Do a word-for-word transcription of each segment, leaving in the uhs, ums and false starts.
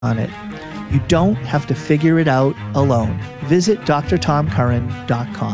on it. You don't have to figure it out alone. Visit d r tom curran dot com.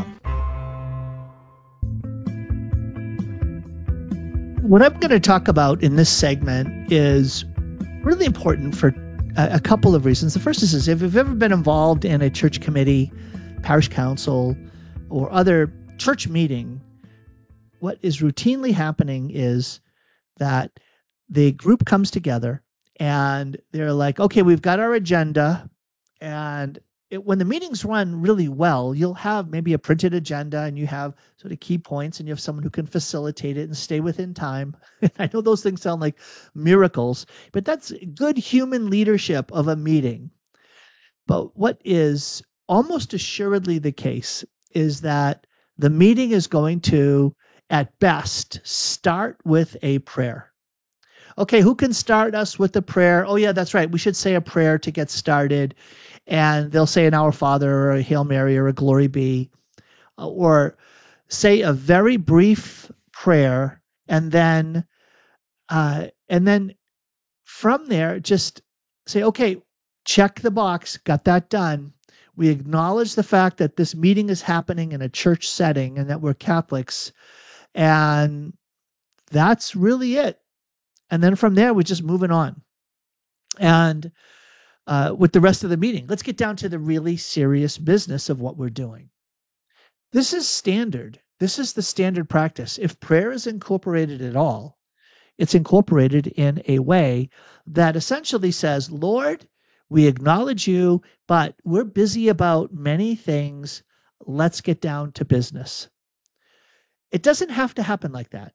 What I'm going to talk about in this segment is really important for a, a couple of reasons. The first is, is if you've ever been involved in a church committee, parish council, or other church meeting, what is routinely happening is that the group comes together and they're like, okay, we've got our agenda. And it, when the meetings run really well, you'll have maybe a printed agenda and you have sort of key points and you have someone who can facilitate it and stay within time. I know those things sound like miracles, but that's good human leadership of a meeting. But what is almost assuredly the case is that the meeting is going to, at best, start with a prayer. Okay, who can start us with a prayer? Oh, yeah, that's right. We should say a prayer to get started. And they'll say an Our Father or a Hail Mary or a Glory Be, or say a very brief prayer. And then, uh, and then from there, just say, okay, check the box, got that done. We acknowledge the fact that this meeting is happening in a church setting and that we're Catholics. And that's really it. And then from there, we're just moving on. And uh, with the rest of the meeting, let's get down to the really serious business of what we're doing. This is standard. This is the standard practice. If prayer is incorporated at all, it's incorporated in a way that essentially says, Lord, we acknowledge you, but we're busy about many things. Let's get down to business. It doesn't have to happen like that.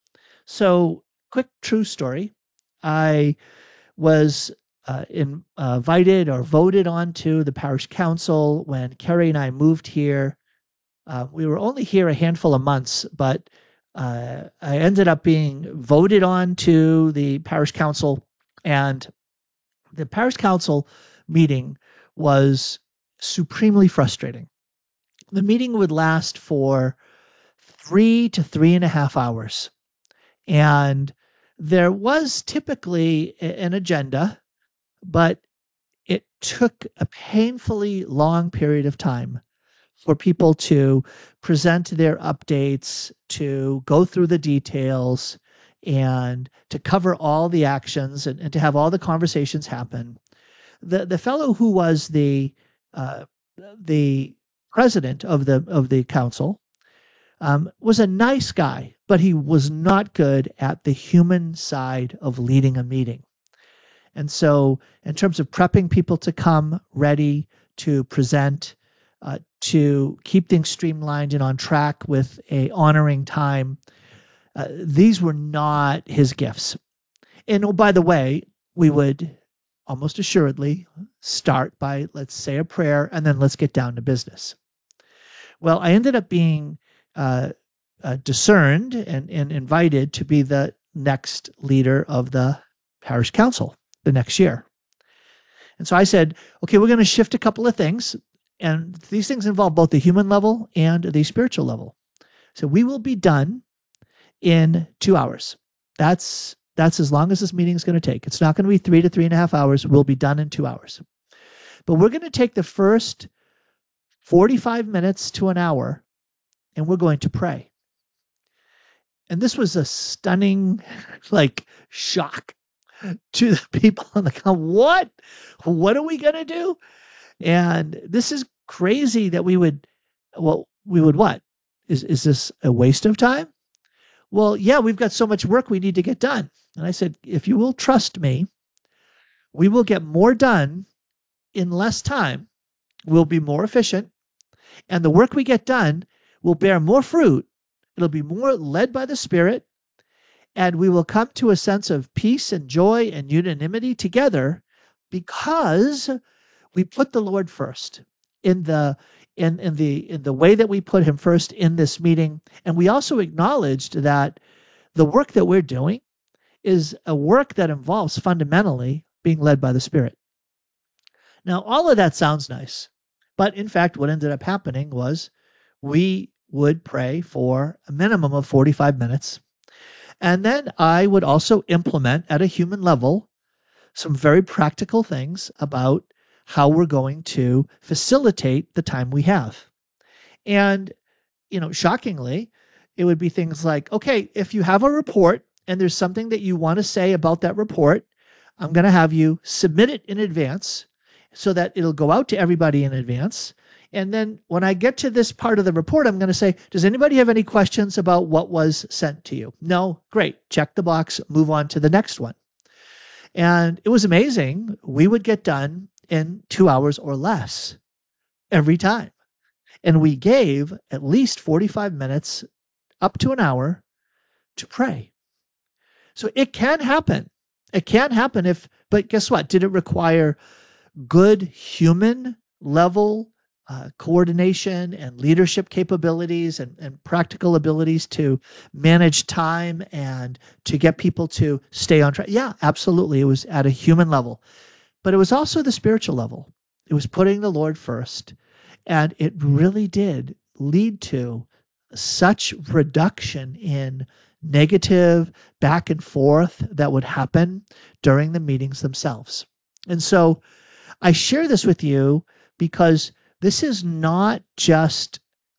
So, quick true story. I was uh, in, uh, invited or voted onto the parish council when Kerry and I moved here. Uh, we were only here a handful of months, but uh, I ended up being voted on to the parish council, and the parish council meeting was supremely frustrating. The meeting would last for three to three and a half hours. And there was typically an agenda, but it took a painfully long period of time for people to present their updates, to go through the details, and to cover all the actions and, and to have all the conversations happen. The the fellow who was the uh, the president of the of the council um, was a nice guy, but he was not good at the human side of leading a meeting. And so, in terms of prepping people to come ready to present, uh, to keep things streamlined and on track with a honoring time, uh, these were not his gifts. And oh, by the way, we would almost assuredly start by, let's say a prayer, and then let's get down to business. Well, I ended up being uh, uh, discerned and, and invited to be the next leader of the parish council the next year. And so I said, okay, we're going to shift a couple of things. And these things involve both the human level and the spiritual level. So we will be done in two hours. That's that's as long as this meeting is going to take. It's not going to be three to three and a half hours. We'll be done in two hours. But we're going to take the first forty-five minutes to an hour, and we're going to pray. And this was a stunning, like, shock to the people on the council. What? What are we going to do? And this is crazy that we would, well, we would what? Is, is this a waste of time? Well, yeah, we've got so much work we need to get done. And I said, if you will trust me, we will get more done in less time. We'll be more efficient. And the work we get done will bear more fruit. It'll be more led by the Spirit. And we will come to a sense of peace and joy and unanimity together because we put the Lord first in the in, in the in the way that we put him first in this meeting. And we also acknowledged that the work that we're doing is a work that involves fundamentally being led by the Spirit. Now, all of that sounds nice. But in fact, what ended up happening was we would pray for a minimum of forty-five minutes. And then I would also implement at a human level some very practical things about how we're going to facilitate the time we have. And, you know, shockingly, it would be things like, okay, if you have a report and there's something that you want to say about that report, I'm going to have you submit it in advance so that it'll go out to everybody in advance. And then when I get to this part of the report, I'm going to say, does anybody have any questions about what was sent to you? No? Great. Check the box, move on to the next one. And it was amazing. We would get done in two hours or less every time. And we gave at least forty-five minutes up to an hour to pray. So it can happen. It can happen if, but guess what? Did it require good human level uh, coordination and leadership capabilities and, and practical abilities to manage time and to get people to stay on track? Yeah, absolutely. It was at a human level, but it was also the spiritual level. It was putting the Lord first. And it really did lead to such reduction in negative back and forth that would happen during the meetings themselves. And so I share this with you because this is not just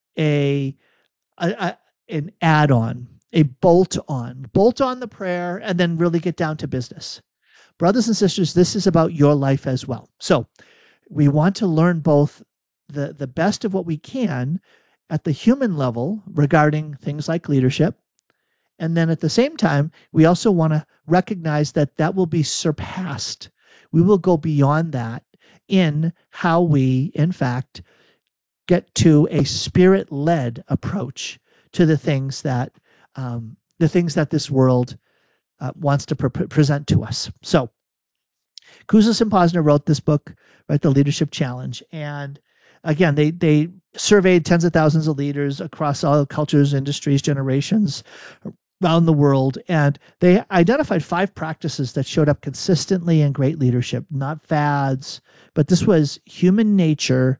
a, a, a an add-on, a bolt-on, bolt on the prayer and then really get down to business. Brothers and sisters, this is about your life as well. So we want to learn both the, the best of what we can at the human level regarding things like leadership. And then at the same time, we also want to recognize that that will be surpassed. We will go beyond that in how we, in fact, get to a spirit-led approach to the things that um, the things that this world uh, wants to pre- present to us. So, Kouzes and Posner wrote this book, right, The Leadership Challenge, and again, they they surveyed tens of thousands of leaders across all cultures, industries, generations around the world, and they identified five practices that showed up consistently in great leadership, not fads, but this was human nature.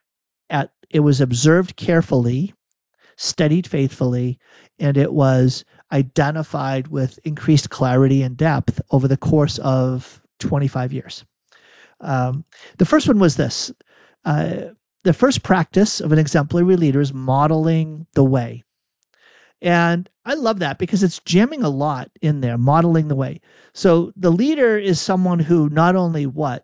At it was observed carefully, studied faithfully, and it was identified with increased clarity and depth over the course of twenty-five years. Um, the first one was this. Uh, the first practice of an exemplary leader is modeling the way. And I love that because it's jamming a lot in there, modeling the way. So the leader is someone who not only what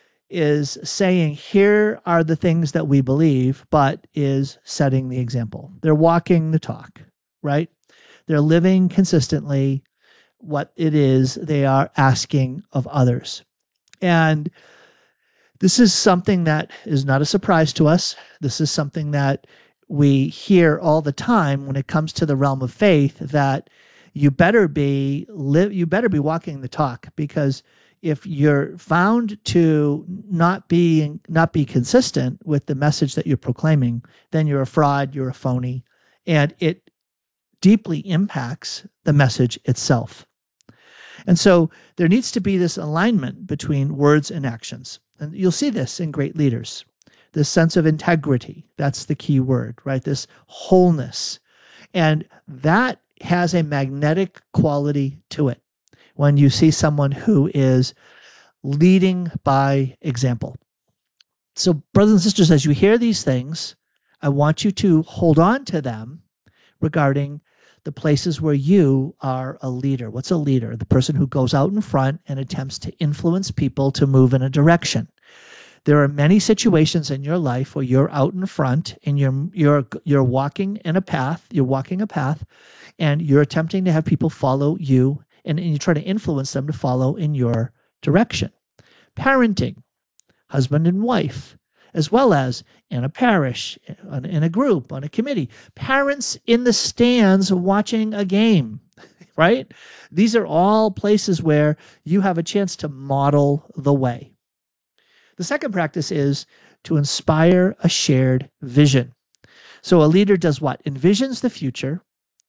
is saying, here are the things that we believe, but is setting the example. They're walking the talk, right? They're living consistently what it is they are asking of others. And this is something that is not a surprise to us. This is something that we hear all the time when it comes to the realm of faith, that you better be live, you better be walking the talk, because if you're found to not be not be consistent with the message that you're proclaiming, then you're a fraud, you're a phony, and it deeply impacts the message itself. And so there needs to be this alignment between words and actions. And you'll see this in great leaders. This sense of integrity, that's the key word, right? This wholeness. And that has a magnetic quality to it when you see someone who is leading by example. So, brothers and sisters, as you hear these things, I want you to hold on to them regarding the places where you are a leader. What's a leader? The person who goes out in front and attempts to influence people to move in a direction. There are many situations in your life where you're out in front and you're you're you're walking in a path, you're walking a path, and you're attempting to have people follow you, and, and you try to influence them to follow in your direction. Parenting, husband and wife, as well as in a parish, in a group, on a committee. Parents in the stands watching a game, right? These are all places where you have a chance to model the way. The second practice is to inspire a shared vision. So a leader does what? Envisions the future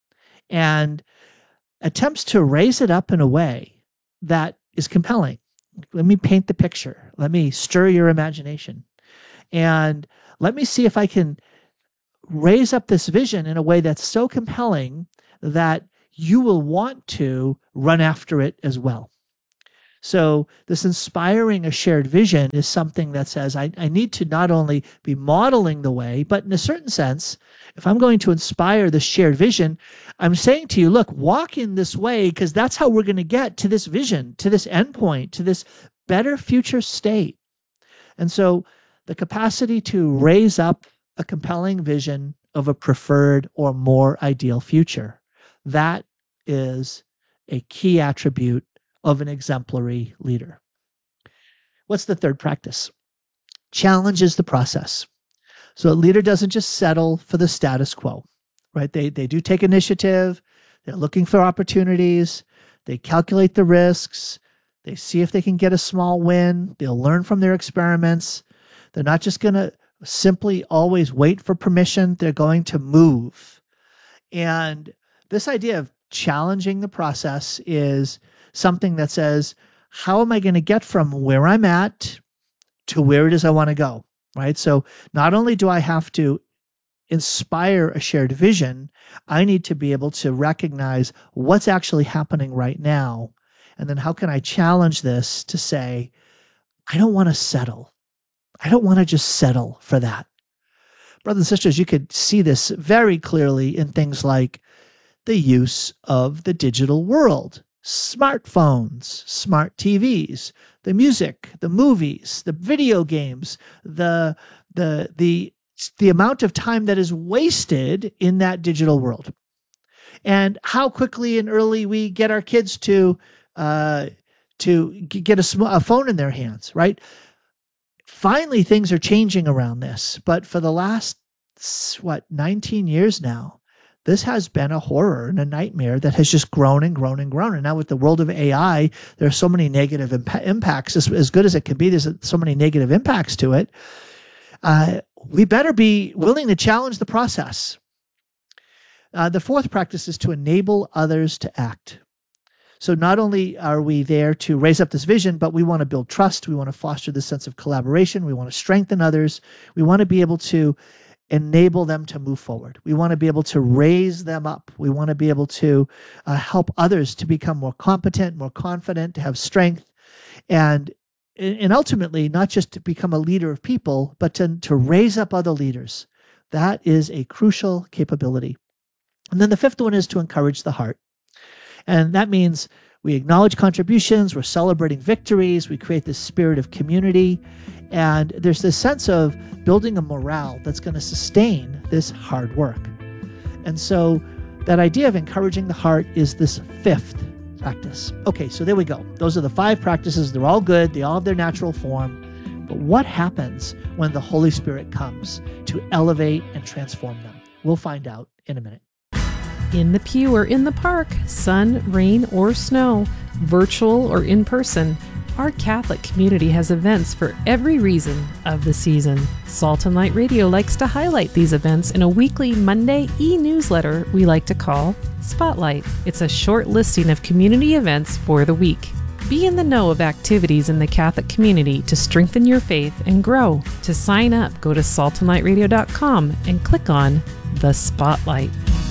and attempts to raise it up in a way that is compelling. Let me paint the picture. Let me stir your imagination. And let me see if I can raise up this vision in a way that's so compelling that you will want to run after it as well. So this inspiring a shared vision is something that says I, I need to not only be modeling the way, but in a certain sense, if I'm going to inspire the shared vision, I'm saying to you, look, walk in this way because that's how we're going to get to this vision, to this endpoint, to this better future state. And so the capacity to raise up a compelling vision of a preferred or more ideal future, that is a key attribute of an exemplary leader. What's the third practice? Challenges the process. So a leader doesn't just settle for the status quo, right? They, they do take initiative. They're looking for opportunities. They calculate the risks. They see if they can get a small win. They'll learn from their experiments. They're not just going to simply always wait for permission. They're going to move. And this idea of challenging the process is something that says, how am I going to get from where I'm at to where it is I want to go, right? So not only do I have to inspire a shared vision, I need to be able to recognize what's actually happening right now. And then how can I challenge this to say, I don't want to settle. I don't want to just settle for that. Brothers and sisters, you could see this very clearly in things like the use of the digital world, smartphones, smart T Vs, the music, the movies, the video games, the the the the amount of time that is wasted in that digital world, and how quickly and early we get our kids to uh, to get a, sm- a phone in their hands, right? Finally, things are changing around this, but for the last what nineteen years now, this has been a horror and a nightmare that has just grown and grown and grown. And now with the world of A I, there are so many negative imp- impacts. As, as good as it can be, there's so many negative impacts to it. Uh, we better be willing to challenge the process. Uh, the fourth practice is to enable others to act. So not only are we there to raise up this vision, but we want to build trust. We want to foster this sense of collaboration. We want to strengthen others. We want to be able to enable them to move forward. We want to be able to raise them up. We want to be able to uh, help others to become more competent, more confident, to have strength, and and ultimately not just to become a leader of people, but to, to raise up other leaders. That is a crucial capability. And then the fifth one is to encourage the heart. And that means we acknowledge contributions, we're celebrating victories, we create this spirit of community, and there's this sense of building a morale that's going to sustain this hard work. And so that idea of encouraging the heart is this fifth practice. Okay, so there we go. Those are the five practices. They're all good. They all have their natural form. But what happens when the Holy Spirit comes to elevate and transform them? We'll find out in a minute. In the pew or in the park, sun, rain, or snow, virtual or in person, our Catholic community has events for every reason of the season. Salt and Light Radio likes to highlight these events in a weekly Monday e-newsletter we like to call Spotlight. It's a short listing of community events for the week. Be in the know of activities in the Catholic community to strengthen your faith and grow. To sign up, go to salt and light radio dot com and click on the Spotlight.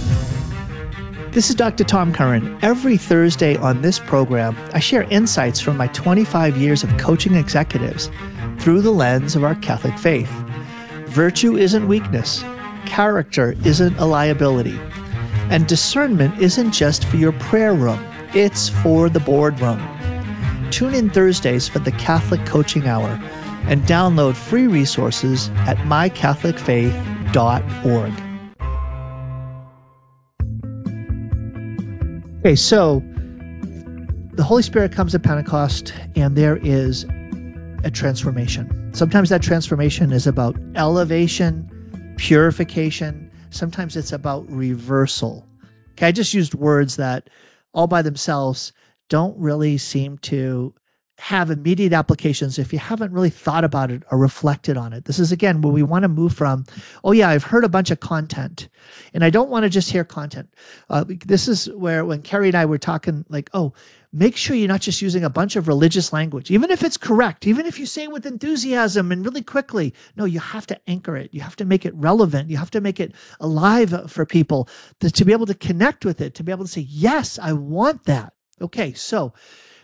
This is Doctor Tom Curran. Every Thursday on this program, I share insights from my twenty-five years of coaching executives through the lens of our Catholic faith. Virtue isn't weakness. Character isn't a liability. And discernment isn't just for your prayer room. It's for the boardroom. Tune in Thursdays for the Catholic Coaching Hour and download free resources at my catholic faith dot org. Okay, so the Holy Spirit comes at Pentecost, and there is a transformation. Sometimes that transformation is about elevation, purification. Sometimes it's about reversal. Okay, I just used words that all by themselves don't really seem to have immediate applications if you haven't really thought about it or reflected on it. This is, again, where we want to move from, oh yeah, I've heard a bunch of content, and I don't want to just hear content. Uh, this is where when Carrie and I were talking, like, oh, make sure you're not just using a bunch of religious language, even if it's correct, even if you say it with enthusiasm and really quickly. No, you have to anchor it. You have to make it relevant. You have to make it alive for people to, to be able to connect with it, to be able to say, yes, I want that. Okay, so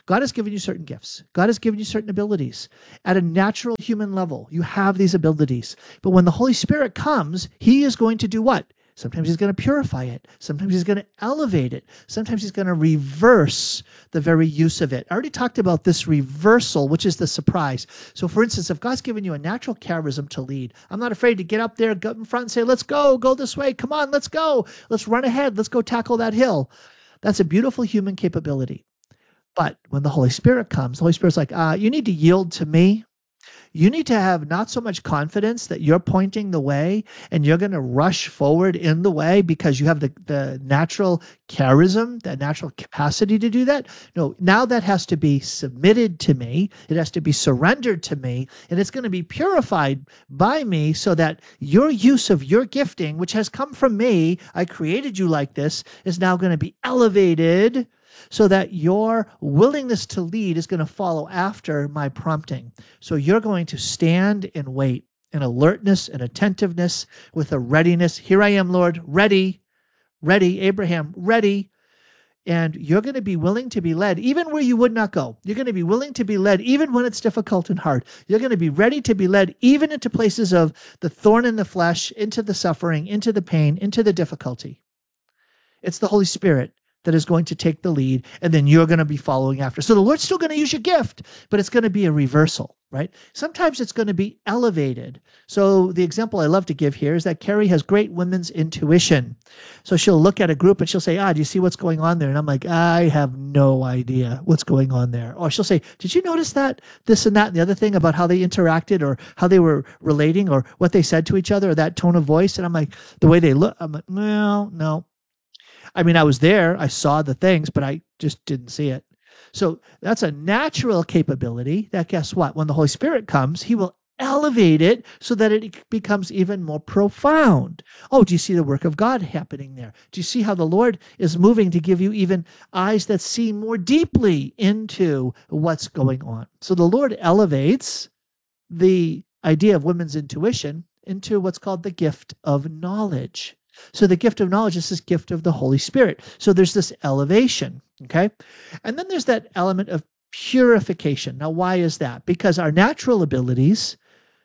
God has given you certain gifts. God has given you certain abilities. At a natural human level, you have these abilities. But when the Holy Spirit comes, he is going to do what? Sometimes he's going to purify it. Sometimes he's going to elevate it. Sometimes he's going to reverse the very use of it. I already talked about this reversal, which is the surprise. So for instance, if God's given you a natural charism to lead, I'm not afraid to get up there, go in front and say, let's go, go this way. Come on, let's go. Let's run ahead. Let's go tackle that hill. That's a beautiful human capability. But when the Holy Spirit comes, the Holy Spirit's like, uh, you need to yield to me. You need to have not so much confidence that you're pointing the way and you're going to rush forward in the way because you have the, the natural charism, the natural capacity to do that. No, now that has to be submitted to me. It has to be surrendered to me, and it's going to be purified by me so that your use of your gifting, which has come from me, I created you like this, is now going to be elevated so that your willingness to lead is going to follow after my prompting. So you're going to stand and wait in alertness and attentiveness with a readiness. Here I am, Lord, ready, ready, Abraham, ready. And you're going to be willing to be led even where you would not go. You're going to be willing to be led even when it's difficult and hard. You're going to be ready to be led even into places of the thorn in the flesh, into the suffering, into the pain, into the difficulty. It's the Holy Spirit that is going to take the lead, and then you're going to be following after. So the Lord's still going to use your gift, but it's going to be a reversal, right? Sometimes it's going to be elevated. So the example I love to give here is that Carrie has great women's intuition. So she'll look at a group and she'll say, ah, do you see what's going on there? And I'm like, I have no idea what's going on there. Or she'll say, did you notice that, this and that, and the other thing about how they interacted or how they were relating or what they said to each other or that tone of voice? And I'm like, the way they look, I'm like, well, no. I mean, I was there, I saw the things, but I just didn't see it. So that's a natural capability that, guess what? When the Holy Spirit comes, he will elevate it so that it becomes even more profound. Oh, do you see the work of God happening there? Do you see how the Lord is moving to give you even eyes that see more deeply into what's going on? So the Lord elevates the idea of women's intuition into what's called the gift of knowledge. So the gift of knowledge is this gift of the Holy Spirit. So there's this elevation, okay? And then there's that element of purification. Now, why is that? Because our natural abilities,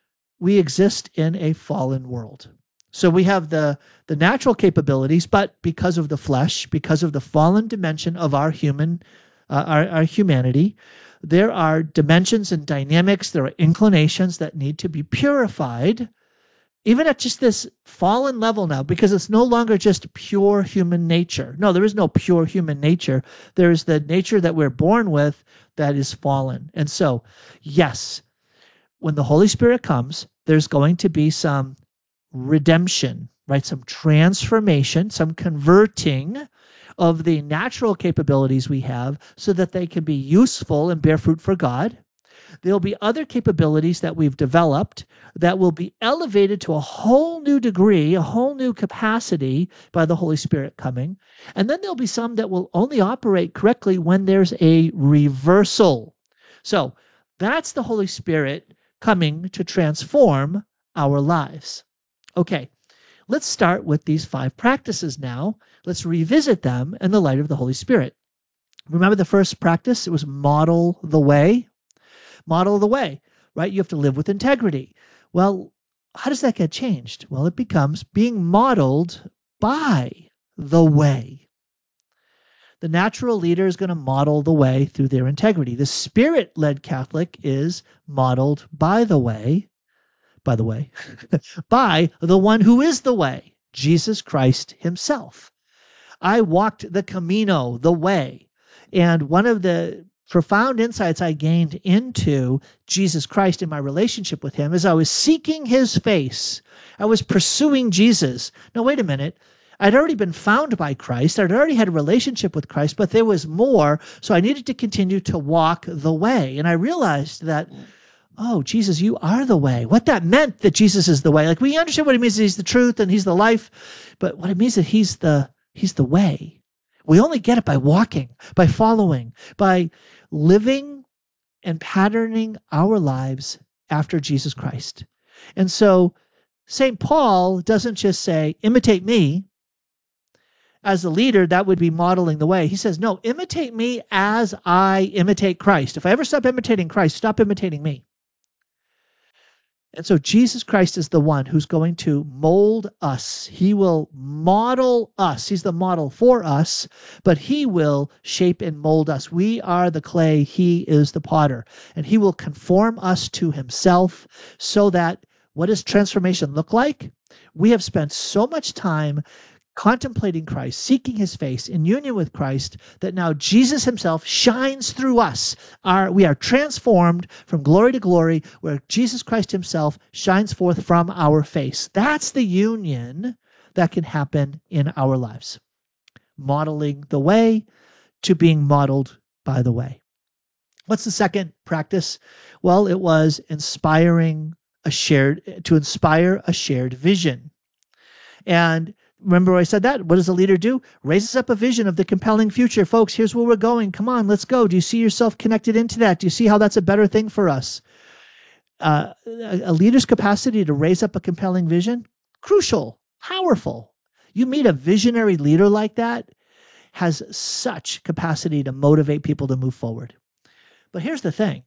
we exist in a fallen world. So we have the, the natural capabilities, but because of the flesh, because of the fallen dimension of our human, uh, our, our humanity, there are dimensions and dynamics, there are inclinations that need to be purified, even at just this fallen level now, because it's no longer just pure human nature. No, there is no pure human nature. There is the nature that we're born with that is fallen. And so, yes, when the Holy Spirit comes, there's going to be some redemption, right? Some transformation, some converting of the natural capabilities we have so that they can be useful and bear fruit for God. There'll be other capabilities that we've developed that will be elevated to a whole new degree, a whole new capacity by the Holy Spirit coming. And then there'll be some that will only operate correctly when there's a reversal. So that's the Holy Spirit coming to transform our lives. Okay, let's start with these five practices now. Let's revisit them in the light of the Holy Spirit. Remember the first practice? It was model the way. Model the way, right? You have to live with integrity. Well, how does that get changed? Well, it becomes being modeled by the way. The natural leader is going to model the way through their integrity. The Spirit-led Catholic is modeled by the way, by the way, by the one who is the way, Jesus Christ himself. I walked the Camino, the way, and one of the profound insights I gained into Jesus Christ in my relationship with him as I was seeking his face. I was pursuing Jesus. Now, wait a minute. I'd already been found by Christ. I'd already had a relationship with Christ, but there was more. So I needed to continue to walk the way. And I realized that, oh, Jesus, you are the way. What that meant that Jesus is the way. Like, we understand what it means that he's the truth and he's the life, but what it means that he's the, he's the way. We only get it by walking, by following, by living and patterning our lives after Jesus Christ. And so Saint Paul doesn't just say, imitate me. as a leader, that would be modeling the way. He says, no, imitate me as I imitate Christ. If I ever stop imitating Christ, stop imitating me. And so Jesus Christ is the one who's going to mold us. He will model us. He's the model for us, but he will shape and mold us. We are the clay. He is the potter. And he will conform us to himself so that what does transformation look like? We have spent so much time contemplating Christ, seeking his face, in union with Christ, that now Jesus himself shines through us. Our, we are transformed from glory to glory, where Jesus Christ himself shines forth from our face. That's the union that can happen in our lives. Modeling the way to being modeled by the way. What's the second practice? Well, it was inspiring a shared, to inspire a shared vision. And remember I said that? What does a leader do? Raises up a vision of the compelling future. Folks, here's where we're going. Come on, let's go. Do you see yourself connected into that? Do you see how that's a better thing for us? Uh, a, a leader's capacity to raise up a compelling vision, crucial, powerful. You meet a visionary leader like that, has such capacity to motivate people to move forward. But here's the thing.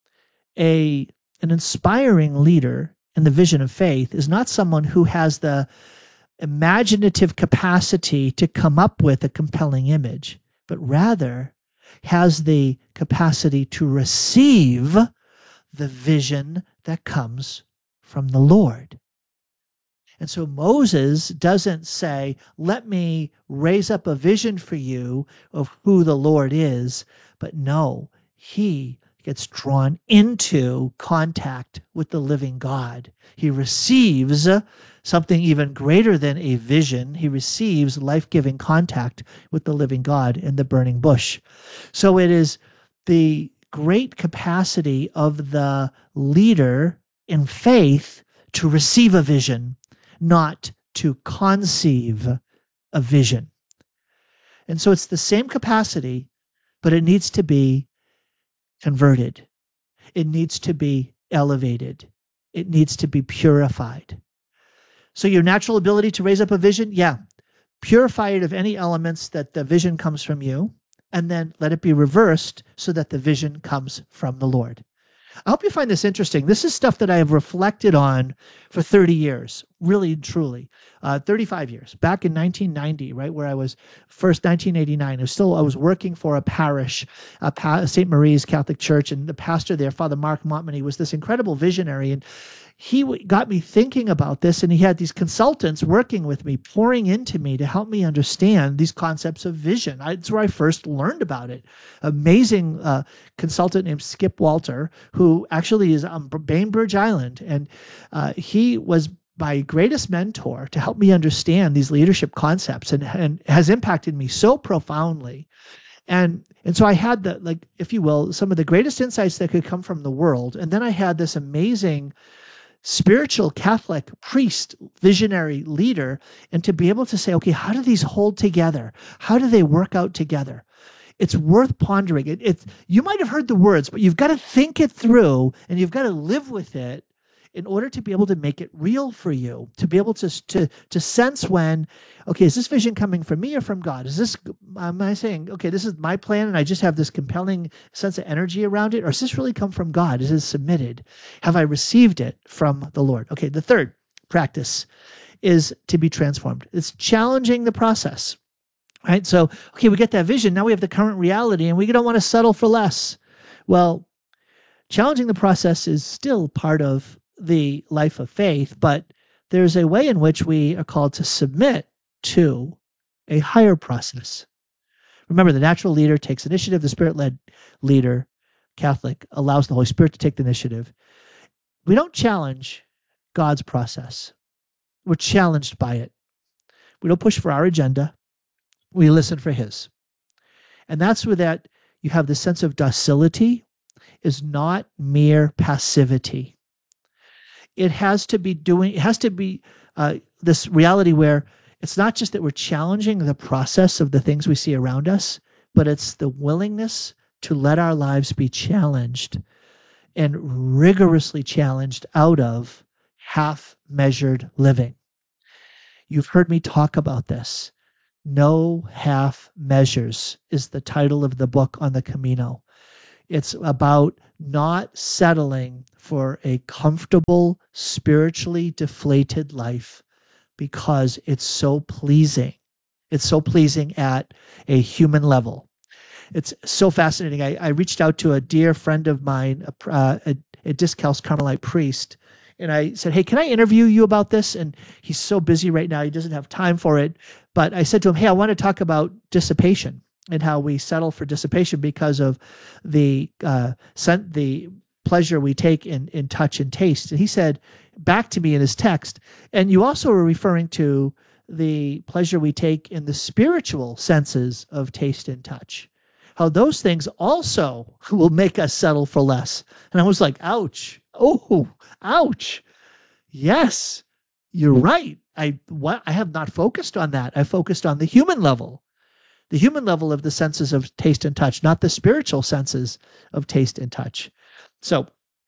A, an inspiring leader in the vision of faith is not someone who has the imaginative capacity to come up with a compelling image, but rather has the capacity to receive the vision that comes from the Lord. And so Moses doesn't say, let me raise up a vision for you of who the Lord is, but no, he gets drawn into contact with the living God. He receives something even greater than a vision. He receives life-giving contact with the living God in the burning bush. So it is the great capacity of the leader in faith to receive a vision, not to conceive a vision. And so it's the same capacity, but it needs to be converted. It needs to be elevated. It needs to be purified. So your natural ability to raise up a vision, yeah, purify it of any elements that the vision comes from you, and then let it be reversed so that the vision comes from the Lord. I hope you find this interesting. This is stuff that I have reflected on for thirty years, really, truly. Uh, thirty-five years. Back in nineteen ninety, right, where I was first, nineteen eighty-nine, I was still, I was working for a parish, uh, pa- Saint Marie's Catholic Church, and the pastor there, Father Mark Montmany, was this incredible visionary, and he w- got me thinking about this, and he had these consultants working with me, pouring into me to help me understand these concepts of vision. I, that's where I first learned about it. Amazing uh, consultant named Skip Walter, who actually is on Bainbridge Island, and uh, he was my greatest mentor to help me understand these leadership concepts, and, and has impacted me so profoundly. And and so I had the, like, if you will, some of the greatest insights that could come from the world. And then I had this amazing spiritual Catholic priest, visionary leader, and to be able to say, okay, how do these hold together? How do they work out together? It's worth pondering. It, it's, you might have heard the words, but you've got to think it through, and you've got to live with it in order to be able to make it real for you, to be able to, to, to sense when, okay, is this vision coming from me or from God? Is this, am I saying, okay, this is my plan and I just have this compelling sense of energy around it? Or does this really come from God? Is it submitted? Have I received it from the Lord? Okay, the third practice is to be transformed. It's challenging the process, right? So, okay, we get that vision. Now we have the current reality and we don't want to settle for less. Well, challenging the process is still part of the life of faith, but there's a way in which we are called to submit to a higher process. Remember, the natural leader takes initiative. The Spirit-led leader, Catholic, allows the Holy Spirit to take the initiative. We don't challenge God's process. We're challenged by it. We don't push for our agenda. We listen for His. And that's where that you have the sense of docility is not mere passivity. It has to be doing, it has to be uh, this reality where it's not just that we're challenging the process of the things we see around us, but it's the willingness to let our lives be challenged and rigorously challenged out of half-measured living. You've heard me talk about this. No Half Measures is the title of the book on the Camino. It's about not settling for a comfortable, spiritually deflated life because it's so pleasing. It's so pleasing at a human level. It's so fascinating. I, I reached out to a dear friend of mine, a, uh, a, a Discalced Carmelite priest, and I said, hey, can I interview you about this? And he's so busy right now, he doesn't have time for it. But I said to him, hey, I want to talk about dissipation and how we settle for dissipation because of the uh, the pleasure we take in, in touch and taste. And he said back to me in his text, and you also were referring to the pleasure we take in the spiritual senses of taste and touch, how those things also will make us settle for less. And I was like, ouch. Oh, ouch. Yes, you're right. I what I have not focused on that. I focused on the human level, the human level of the senses of taste and touch, not the spiritual senses of taste and touch. So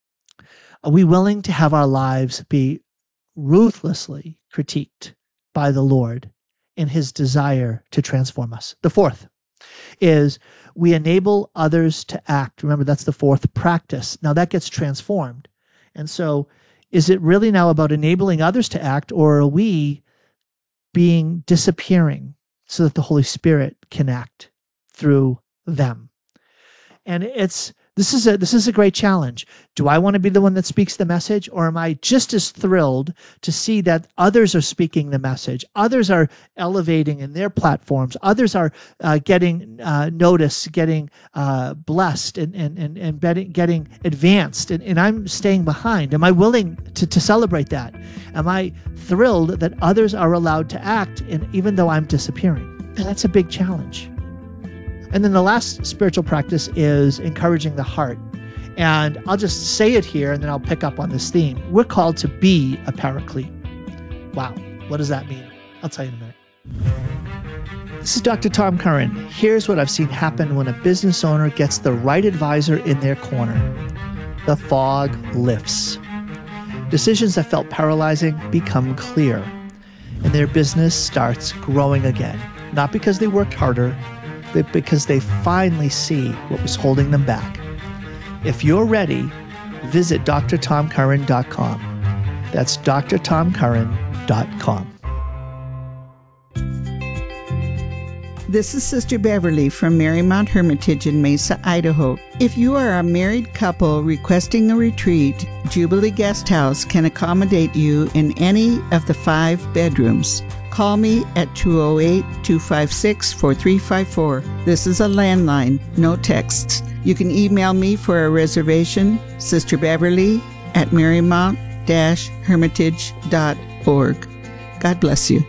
are we willing to have our lives be ruthlessly critiqued by the Lord in his desire to transform us? The fourth is we enable others to act. Remember, that's the fourth practice. Now that gets transformed. And so is it really now about enabling others to act, or are we being disappearing so that the Holy Spirit can act through them? And it's this is a this is a great challenge. Do I want to be the one that speaks the message, or am I just as thrilled to see that others are speaking the message, others are elevating in their platforms, others are uh, getting uh, noticed, getting uh, blessed, and and and, and getting, getting advanced, and, and I'm staying behind? Am I willing to, to celebrate that? Am I thrilled that others are allowed to act, and even though I'm disappearing? And that's a big challenge. And then the last spiritual practice is encouraging the heart. And I'll just say it here, and then I'll pick up on this theme. We're called to be a paraclete. Wow, what does that mean? I'll tell you in a minute. This is Doctor Tom Curran. Here's what I've seen happen when a business owner gets the right advisor in their corner. The fog lifts. Decisions that felt paralyzing become clear, and their business starts growing again. Not because they worked harder, but because they finally see what was holding them back. If you're ready, visit D R tom curran dot com. That's D R tom curran dot com. This is Sister Beverly from Marymount Hermitage in Mesa, Idaho. If you are a married couple requesting a retreat, Jubilee Guest House can accommodate you in any of the five bedrooms. Call me at two oh eight, two five six, four three five four. This is a landline, no texts. You can email me for a reservation, Sister Beverly at marymount dash hermitage dot org. God bless you.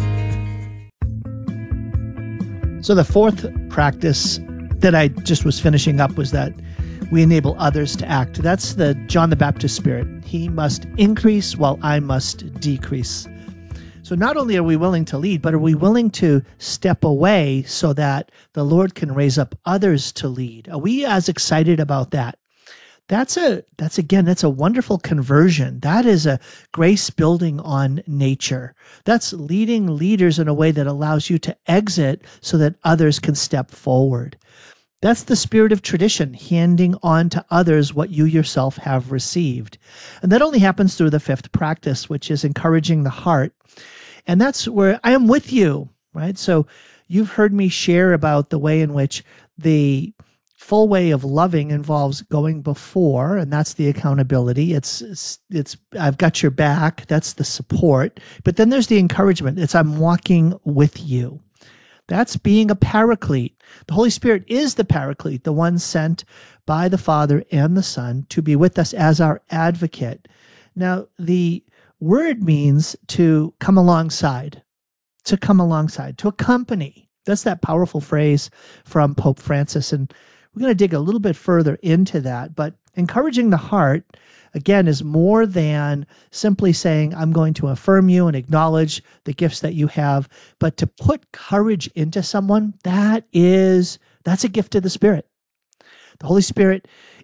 So the fourth practice that I just was finishing up was that we enable others to act. That's the John the Baptist spirit. He must increase while I must decrease. So not only are we willing to lead, but are we willing to step away so that the Lord can raise up others to lead? Are we as excited about that? That's a, that's again, that's a wonderful conversion. That is a grace building on nature. That's leading leaders in a way that allows you to exit so that others can step forward. That's the spirit of tradition, handing on to others what you yourself have received. And that only happens through the fifth practice, which is encouraging the heart. And that's where I am with you, right? So you've heard me share about the way in which the full way of loving involves going before, and that's the accountability. It's, it's, it's, I've got your back. That's the support. But then there's the encouragement. It's, I'm walking with you. That's being a paraclete. The Holy Spirit is the paraclete, the one sent by the Father and the Son to be with us as our advocate. Now, the word means to come alongside, to come alongside, to accompany. That's that powerful phrase from Pope Francis. And we're going to dig a little bit further into that. But encouraging the heart, again, is more than simply saying, I'm going to affirm you and acknowledge the gifts that you have. But to put courage into someone, that is, that's a gift of the Spirit. The Holy Spirit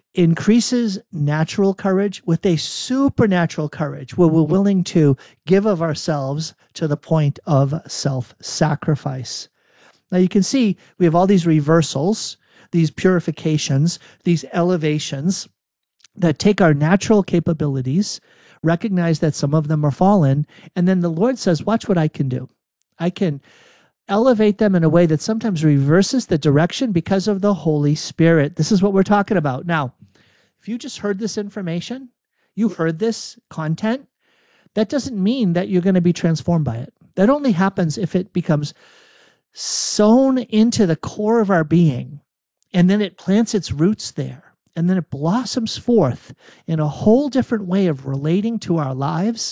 increases natural courage with a supernatural courage where we're willing to give of ourselves to the point of self-sacrifice. Now you can see we have all these reversals, these purifications, these elevations that take our natural capabilities, recognize that some of them are fallen, and then the Lord says, watch what I can do. I can elevate them in a way that sometimes reverses the direction because of the Holy Spirit. This is what we're talking about. Now, if you just heard this information, you heard this content, that doesn't mean that you're going to be transformed by it. That only happens if it becomes sown into the core of our being, and then it plants its roots there, and then it blossoms forth in a whole different way of relating to our lives,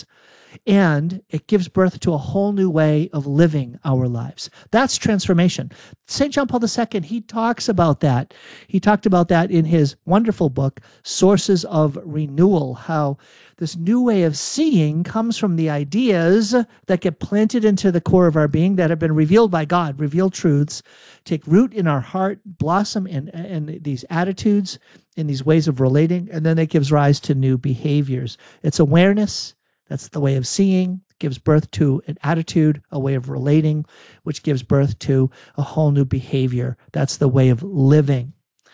and it gives birth to a whole new way of living our lives. That's transformation. Saint John Paul the Second, he talks about that. He talked about that in his wonderful book, Sources of Renewal, how this new way of seeing comes from the ideas that get planted into the core of our being that have been revealed by God, revealed truths, take root in our heart, blossom in, in these attitudes, in these ways of relating, and then it gives rise to new behaviors. It's awareness. That's the way of seeing, gives birth to an attitude, a way of relating, which gives birth to a whole new behavior. That's the way of living.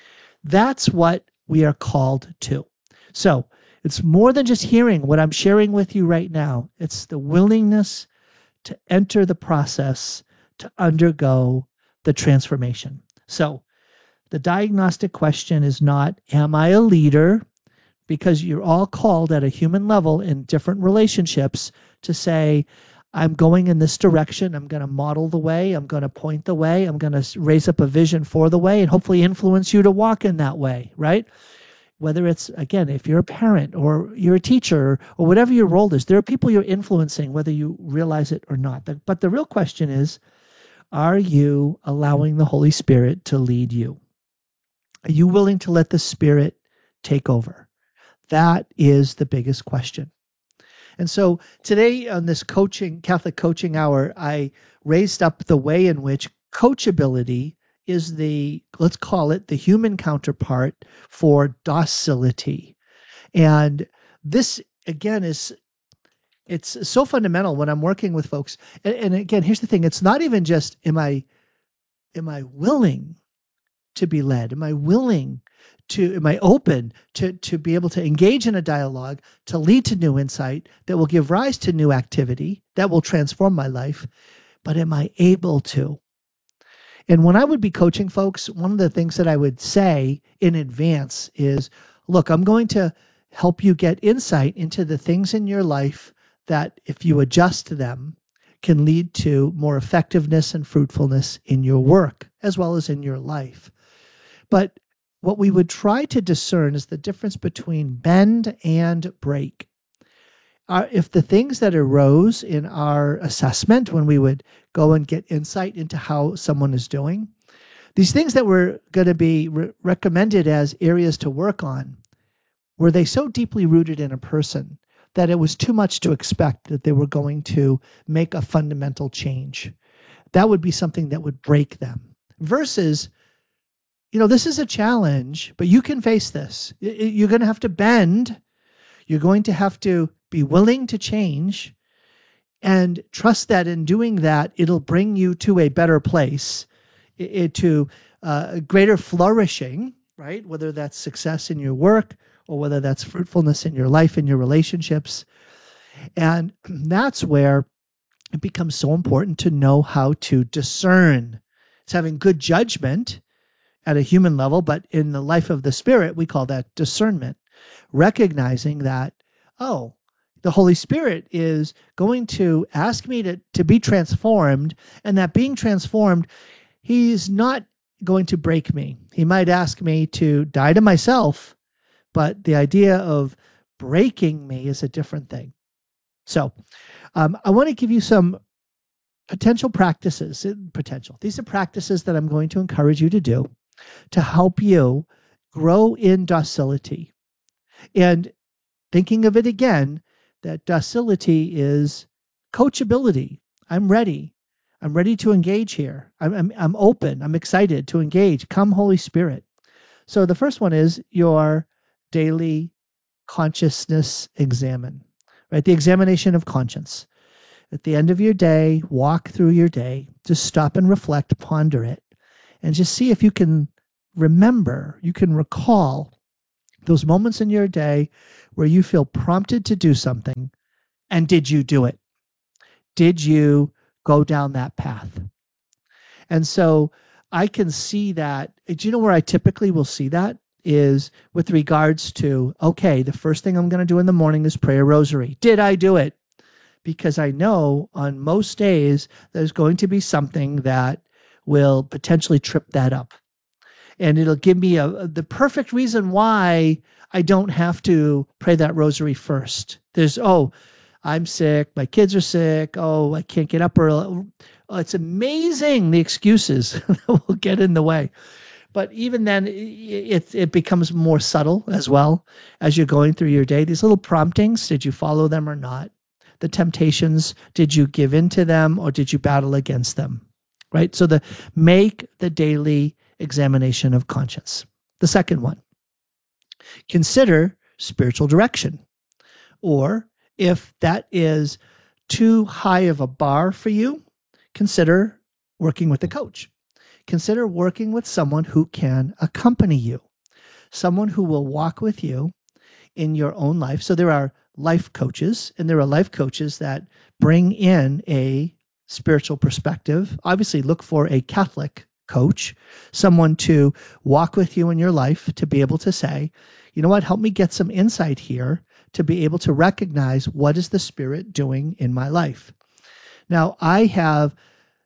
That's what we are called to. So it's more than just hearing what I'm sharing with you right now. It's the willingness to enter the process, to undergo the transformation. So the diagnostic question is not, am I a leader? Because you're all called at a human level in different relationships to say, I'm going in this direction. I'm going to model the way. I'm going to point the way. I'm going to raise up a vision for the way and hopefully influence you to walk in that way, right? Whether it's, again, if you're a parent or you're a teacher or whatever your role is, there are people you're influencing, whether you realize it or not. But the real question is, are you allowing the Holy Spirit to lead you? Are you willing to let the Spirit take over? That is the biggest question. And so today on this coaching, Catholic Coaching Hour, I raised up the way in which coachability is the, let's call it the human counterpart for docility. And this, again, is, it's so fundamental when I'm working with folks. And, and again, here's the thing. It's not even just, am I, am I willing to be led? Am I willing to, am I open to, to be able to engage in a dialogue, to lead to new insight that will give rise to new activity that will transform my life? But am I able to? And when I would be coaching folks, one of the things that I would say in advance is, look, I'm going to help you get insight into the things in your life that if you adjust to them can lead to more effectiveness and fruitfulness in your work as well as in your life. But what we would try to discern is the difference between bend and break. Uh, if the things that arose in our assessment when we would go and get insight into how someone is doing, these things that were going to be re- recommended as areas to work on, were they so deeply rooted in a person that it was too much to expect that they were going to make a fundamental change? That would be something that would break them. Versus, you know, this is a challenge, but you can face this. You're going to have to bend. You're going to have to be willing to change and trust that in doing that, it'll bring you to a better place, it, to uh, greater flourishing, right? Whether that's success in your work or whether that's fruitfulness in your life and your relationships. And that's where it becomes so important to know how to discern. It's having good judgment at a human level, but in the life of the Spirit, we call that discernment. Recognizing that, oh, the Holy Spirit is going to ask me to, to be transformed, and that being transformed, he's not going to break me. He might ask me to die to myself, but the idea of breaking me is a different thing. So um, I want to give you some potential practices, potential. These are practices that I'm going to encourage you to do to help you grow in docility. And thinking of it again, that docility is coachability. I'm ready. I'm ready to engage here. I'm, I'm, I'm open. I'm excited to engage. Come, Holy Spirit. So the first one is your daily consciousness examine, right? The examination of conscience. At the end of your day, walk through your day, just stop and reflect, ponder it, and just see if you can remember, you can recall those moments in your day where you feel prompted to do something, and did you do it? Did you go down that path? And so I can see that. Do you know where I typically will see that? Is with regards to, okay, the first thing I'm going to do in the morning is pray a rosary. Did I do it? Because I know on most days there's going to be something that will potentially trip that up. And it'll give me a, the perfect reason why I don't have to pray that rosary first. There's, oh, I'm sick, my kids are sick, oh, I can't get up early. Oh, it's amazing the excuses that will get in the way. But even then, it, it becomes more subtle as well as you're going through your day. These little promptings, did you follow them or not? The temptations, did you give in to them or did you battle against them? Right? So the make the daily examination of conscience. The second one, consider spiritual direction. Or if that is too high of a bar for you, consider working with a coach. Consider working with someone who can accompany you, someone who will walk with you in your own life. So there are life coaches, and there are life coaches that bring in a spiritual perspective. Obviously, look for a Catholic coach, someone to walk with you in your life, to be able to say, you know what, help me get some insight here to be able to recognize what is the Spirit doing in my life. Now, I have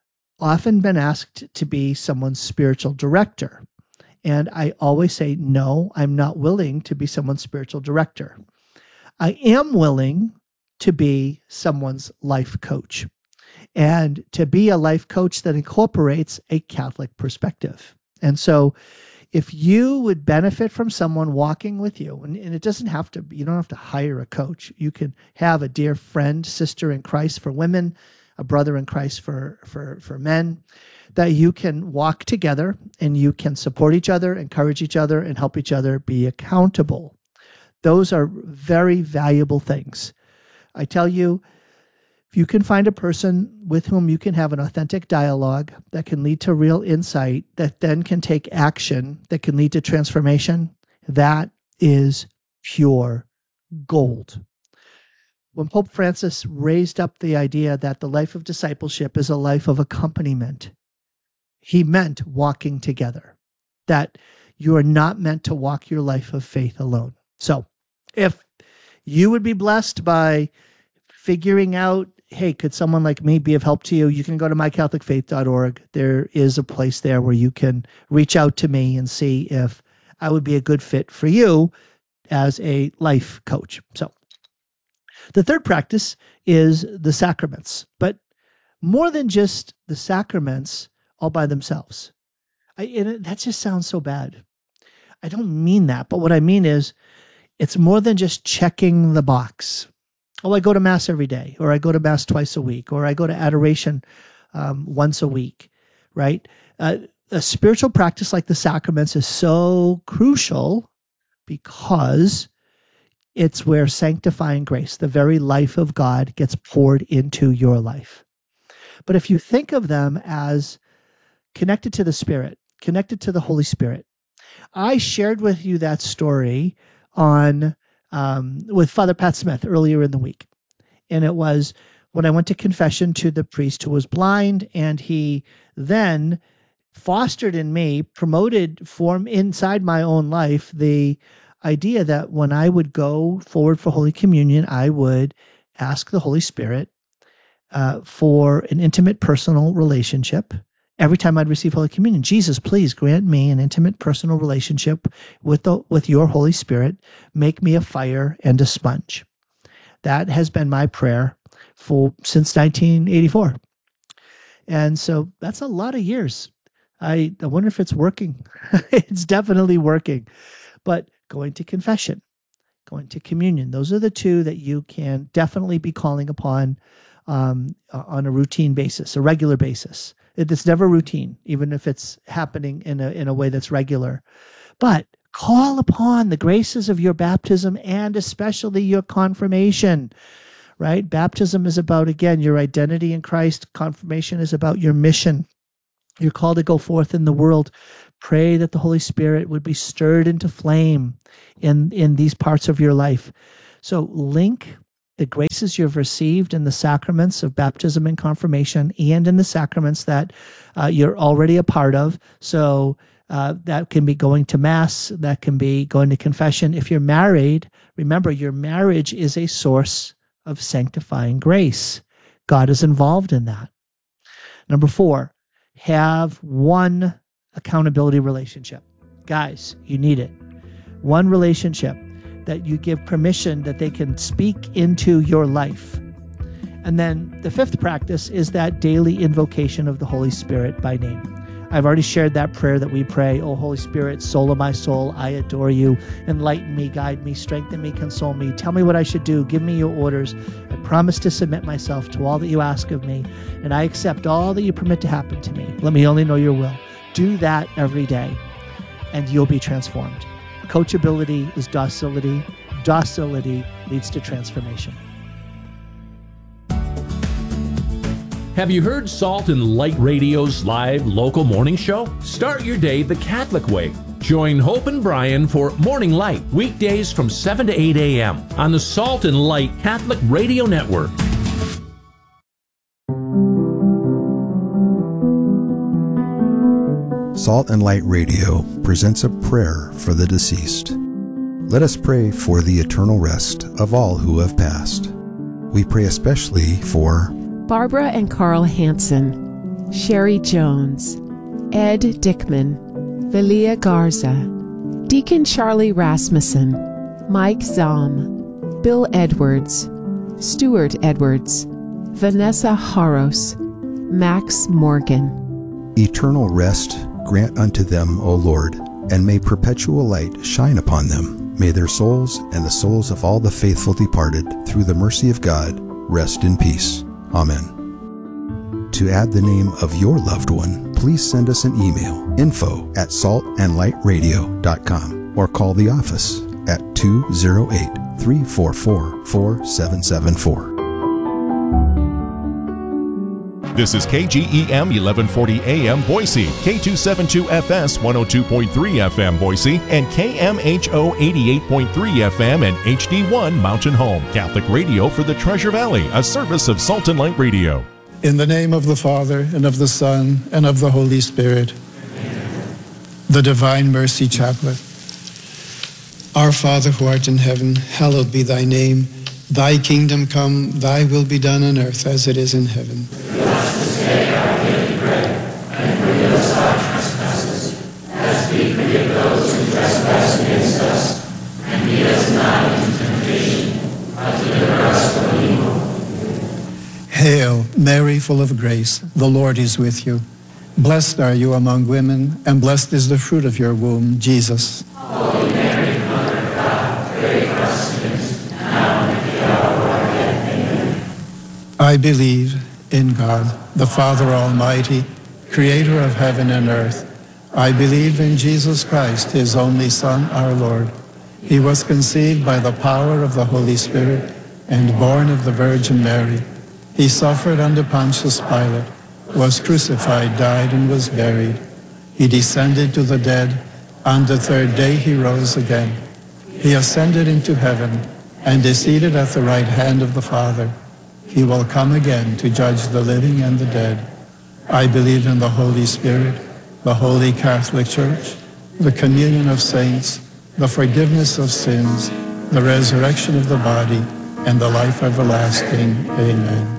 often been asked to be someone's spiritual director, and I always say, no, I'm not willing to be someone's spiritual director. I am willing to be someone's life coach, and to be a life coach that incorporates a Catholic perspective. And so if you would benefit from someone walking with you, and, and it doesn't have to, you don't have to hire a coach. You can have a dear friend, sister in Christ for women, a brother in Christ for, for, for men, that you can walk together and you can support each other, encourage each other, and help each other be accountable. Those are very valuable things. I tell you, if you can find a person with whom you can have an authentic dialogue that can lead to real insight, that then can take action, that can lead to transformation, that is pure gold. When Pope Francis raised up the idea that the life of discipleship is a life of accompaniment, he meant walking together, that you are not meant to walk your life of faith alone. So if you would be blessed by figuring out, hey, could someone like me be of help to you? You can go to my catholic faith dot org. There is a place there where you can reach out to me and see if I would be a good fit for you as a life coach. So the third practice is the sacraments, but more than just the sacraments all by themselves. I, and it, that just sounds so bad. I don't mean that, but what I mean is it's more than just checking the box. Oh, I go to Mass every day, or I go to Mass twice a week, or I go to adoration um, once a week, right? Uh, a spiritual practice like the sacraments is so crucial because it's where sanctifying grace, the very life of God, gets poured into your life. But if you think of them as connected to the Spirit, connected to the Holy Spirit, I shared with you that story on um, with Father Pat Smith earlier in the week. And it was when I went to confession to the priest who was blind, and he then fostered in me, promoted for inside my own life, the idea that when I would go forward for Holy Communion, I would ask the Holy Spirit uh, for an intimate personal relationship. Every time I'd receive Holy Communion, Jesus, please grant me an intimate personal relationship with the, with your Holy Spirit. Make me a fire and a sponge. That has been my prayer for since nineteen eighty-four. And so that's a lot of years. I, I wonder if it's working. It's definitely working. But going to confession, going to communion, those are the two that you can definitely be calling upon um, on a routine basis, a regular basis. It's never routine, even if it's happening in a in a way that's regular. But Call upon the graces of your baptism and especially your confirmation, right? Baptism is about, again, your identity in Christ. Confirmation is about your mission. You're called to go forth in the world. Pray that the Holy Spirit would be stirred into flame in, in these parts of your life. So link the graces you've received in the sacraments of baptism and confirmation and in the sacraments that uh, you're already a part of. So uh, that can be going to Mass, that can be going to confession. If you're married, remember your marriage is a source of sanctifying grace. God is involved in that. Number four, have one accountability relationship. Guys, you need it. One relationship that you give permission that they can speak into your life. And then the fifth practice is that daily invocation of the Holy Spirit by name. I've already shared that prayer that we pray. Oh, Holy Spirit, soul of my soul, I adore you. Enlighten me, guide me, strengthen me, console me. Tell me what I should do. Give me your orders. I promise to submit myself to all that you ask of me, and I accept all that you permit to happen to me. Let me only know your will. Do that every day, and you'll be transformed. Coachability is docility. Docility leads to transformation. Have you heard Salt and Light Radio's live local morning show? Start your day the Catholic way. Join Hope and Brian for Morning Light, weekdays from seven to eight a.m. on the Salt and Light Catholic Radio Network. Salt and Light Radio presents a prayer for the deceased. Let us pray for the eternal rest of all who have passed. We pray especially for Barbara and Carl Hansen, Sherry Jones, Ed Dickman, Velia Garza, Deacon Charlie Rasmussen, Mike Zahm, Bill Edwards, Stuart Edwards, Vanessa Haros, Max Morgan. Eternal rest grant unto them, O Lord, and may perpetual light shine upon them. May their souls and the souls of all the faithful departed, through the mercy of God, rest in peace. Amen. To add the name of your loved one, please send us an email, info at salt and light radio dot com, or call the office at two oh eight, three four four, four seven seven four. This is K G E M eleven forty A M Boise, K two seventy-two F S one oh two point three F M Boise, and K M H O eighty-eight point three F M and H D one Mountain Home. Catholic radio for the Treasure Valley, a service of Salt and Light Radio. In the name of the Father, and of the Son, and of the Holy Spirit. Amen. The Divine Mercy Chaplet. Our Father who art in heaven, hallowed be thy name. Thy kingdom come, thy will be done on earth as it is in heaven. Give us this day our daily bread, and forgive us our trespasses, as we forgive those who trespass against us. And lead us not into temptation, but deliver us from evil. Hail, Mary, full of grace, the Lord is with you. Blessed are you among women, and blessed is the fruit of your womb, Jesus. Holy Mary, Mother of God, pray for us sinners, now and at the hour of our death. Amen. I believe in God, the Father Almighty, creator of heaven and earth. I believe in Jesus Christ, his only Son, our Lord. He was conceived by the power of the Holy Spirit and born of the Virgin Mary. He suffered under Pontius Pilate, was crucified, died, and was buried. He descended to the dead. On the third day he rose again. He ascended into heaven and is seated at the right hand of the Father. He will come again to judge the living and the dead. I believe in the Holy Spirit, the Holy Catholic Church, the communion of saints, the forgiveness of sins, the resurrection of the body, and the life everlasting. Amen.